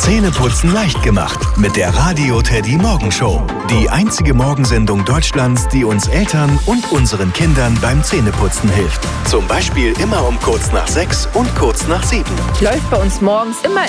Zähneputzen leicht gemacht mit der Radio Teddy Morgenshow. Die einzige Morgensendung Deutschlands, die uns Eltern und unseren Kindern beim Zähneputzen hilft. Zum Beispiel immer um kurz nach 6 und kurz nach 7. Läuft bei uns morgens immer